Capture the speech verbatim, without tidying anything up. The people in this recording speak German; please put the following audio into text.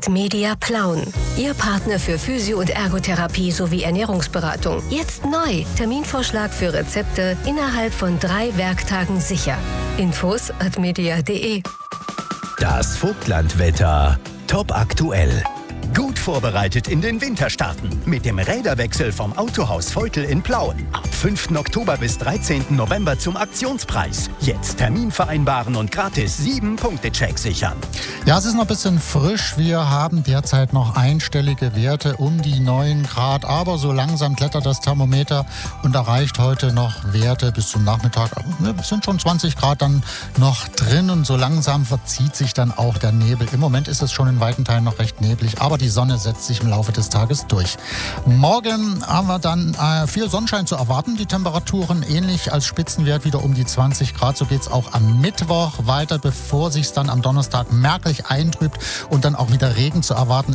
ist Media Plauen. Ihr Partner für Physio- und Ergotherapie sowie Ernährungsberatung. Jetzt neu. Terminvorschlag für Rezepte innerhalb von drei Werktagen sicher. Infos at media punkt de. Das Vogtlandwetter. Top aktuell. Gut vorbereitet in den Winter starten. Mit dem Räderwechsel vom Autohaus Vogtel in Plauen. Ab fünften Oktober bis dreizehnten November zum Aktionspreis. Jetzt Termin vereinbaren und gratis sieben Punkte Check sichern. Ja, es ist noch ein bisschen frisch. Wir haben derzeit noch einstellige Werte um die neun Grad. Aber so langsam klettert das Thermometer und erreicht heute noch Werte bis zum Nachmittag. Es sind schon zwanzig Grad dann noch drin und so langsam verzieht sich dann auch der Nebel. Im Moment ist es schon in weiten Teilen noch recht neblig, aber die Sonne setzt sich im Laufe des Tages durch. Morgen haben wir dann äh, viel Sonnenschein zu erwarten. Die Temperaturen ähnlich als Spitzenwert wieder um die zwanzig Grad. So geht es auch am Mittwoch weiter, bevor sich es dann am Donnerstag merklich eintrübt und dann auch wieder Regen zu erwarten